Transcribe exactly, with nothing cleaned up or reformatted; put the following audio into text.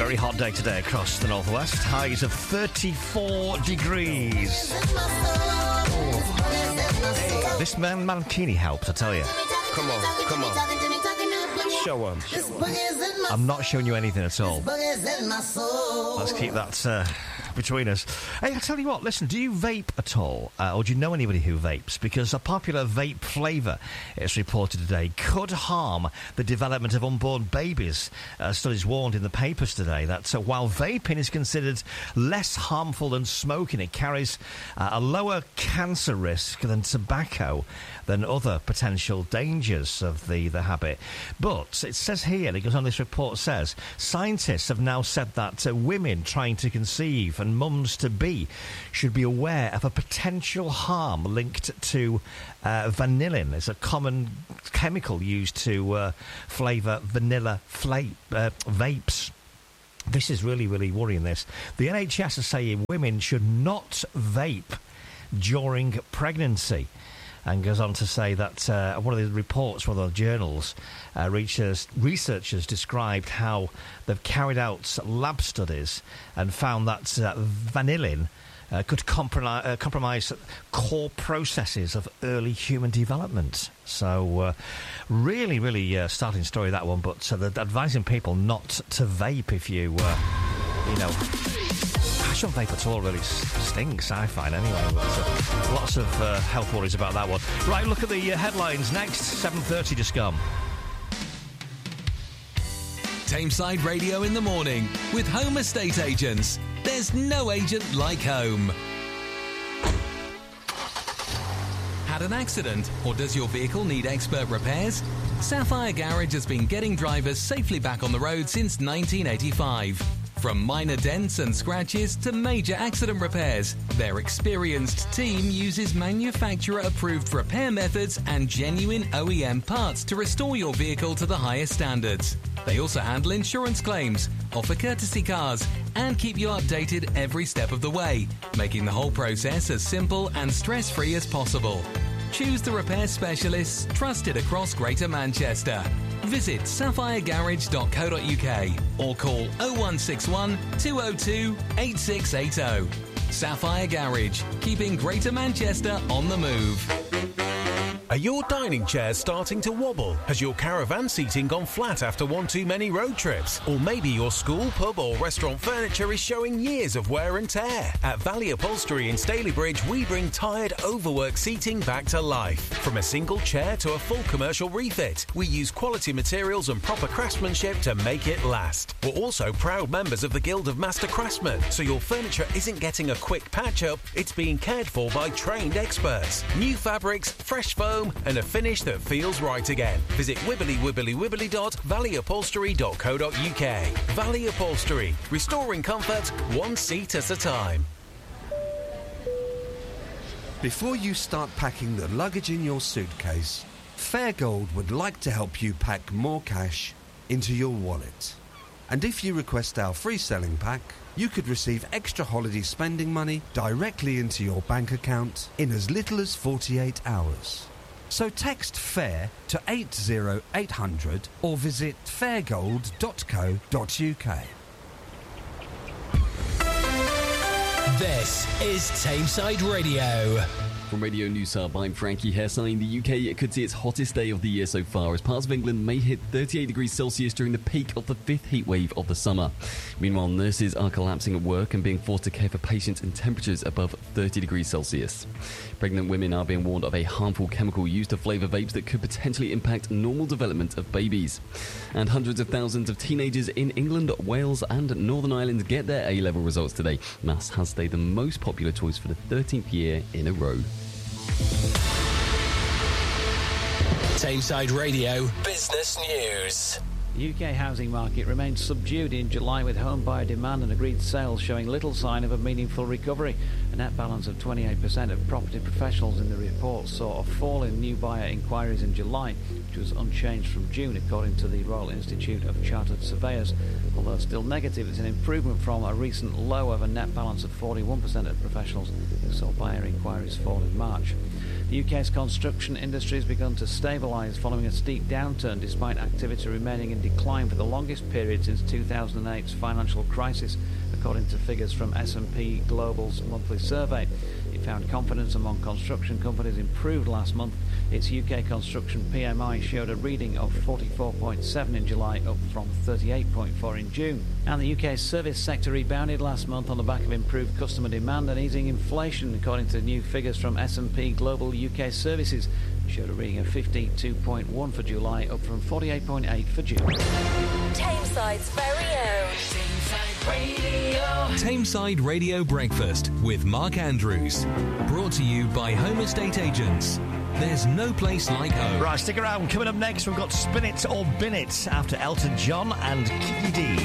Very hot day today across the northwest. Highs of thirty-four degrees. Oh. This man Mankini helped, I tell you. Come on, come on. Show him. I'm not showing you anything at all. Let's keep that uh, between us. Hey, I tell you what, listen, do you vape at all? Uh, or do you know anybody who vapes? Because a popular vape flavour, it's reported today, could harm the development of unborn babies. Uh, studies warned in the papers today that uh, while vaping is considered less harmful than smoking, it carries uh, a lower cancer risk than tobacco, than other potential dangers of the, the habit. But it says here, it goes on, this report says, scientists have now said that uh, women trying to conceive and mums-to-be should be aware of a potential harm linked to uh, vanillin. It's a common chemical used to uh, flavour vanilla fla- uh, vapes. This is really, really worrying, this. The N H S is saying women should not vape during pregnancy. And goes on to say that uh, one of the reports, one of the journals, uh, researchers, researchers described how they've carried out lab studies and found that uh, vanillin uh, could compromise, uh, compromise core processes of early human development. So, uh, really, really uh, startling story, that one. But uh, they're advising people not to vape if you, uh, you know... Passion vape at all really stinks, I find, anyway. But, uh, lots of uh, health worries about that one. Right, look at the uh, headlines next. seven thirty just gone. Tameside Radio in the morning with Home Estate Agents. There's no agent like home. Had an accident, or does your vehicle need expert repairs? Sapphire Garage has been getting drivers safely back on the road since nineteen eighty-five. From minor dents and scratches to major accident repairs, their experienced team uses manufacturer-approved repair methods and genuine O E M parts to restore your vehicle to the highest standards. They also handle insurance claims, offer courtesy cars, and keep you updated every step of the way, making the whole process as simple and stress-free as possible. Choose the repair specialists trusted across Greater Manchester. Visit sapphire garage dot co dot uk or call oh one six one, two oh two, eight six eight oh. Sapphire Garage, keeping Greater Manchester on the move. Are your dining chairs starting to wobble? Has your caravan seating gone flat after one too many road trips? Or maybe your school, pub or restaurant furniture is showing years of wear and tear? At Valley Upholstery in Stalybridge, we bring tired, overworked seating back to life. From a single chair to a full commercial refit, we use quality materials and proper craftsmanship to make it last. We're also proud members of the Guild of Master Craftsmen, so your furniture isn't getting a quick patch-up, it's being cared for by trained experts. New fabrics, fresh foam, and a finish that feels right again. Visit wibbly wibbly wibbly dot valley upholstery dot co dot uk. Valley Upholstery, restoring comfort one seat at a time. Before you start packing the luggage in your suitcase, Fairgold would like to help you pack more cash into your wallet. And if you request our free selling pack, you could receive extra holiday spending money directly into your bank account in as little as forty-eight hours. So text FAIR to eight oh eight hundred or visit fairgold dot co dot uk. This is Tameside Radio. From Radio News Hub, I'm Frankie Hesse. In the U K, it could see its hottest day of the year so far, as parts of England may hit thirty-eight degrees Celsius during the peak of the fifth heat wave of the summer. Meanwhile, nurses are collapsing at work and being forced to care for patients in temperatures above thirty degrees Celsius. Pregnant women are being warned of a harmful chemical used to flavour vapes that could potentially impact normal development of babies. And hundreds of thousands of teenagers in England, Wales and Northern Ireland get their A-level results today. Maths has stayed the most popular choice for the thirteenth year in a row. Tameside Radio Business News. The U K housing market remained subdued in July, with home buyer demand and agreed sales showing little sign of a meaningful recovery. A net balance of twenty-eight percent of property professionals in the report saw a fall in new buyer inquiries in July, which was unchanged from June, according to the Royal Institute of Chartered Surveyors. Although still negative, it's an improvement from a recent low of a net balance of forty-one percent of professionals who saw buyer inquiries fall in March. The U K's construction industry has begun to stabilise following a steep downturn despite activity remaining in decline for the longest period since two thousand eight's financial crisis, according to figures from S and P Global's monthly survey. It found confidence among construction companies improved last month. Its U K construction P M I showed a reading of forty-four point seven in July, up from thirty-eight point four in June. And the U K's service sector rebounded last month on the back of improved customer demand and easing inflation, according to new figures from S and P Global U K Services. It showed a reading of fifty-two point one for July, up from forty-eight point eight for June. Tameside's very own Tameside Radio. Tameside Radio Breakfast with Mark Andrews. Brought to you by Home Estate Agents. There's no place like home. Right, stick around. Coming up next, we've got Spin It or Bin It after Elton John and Kiki D.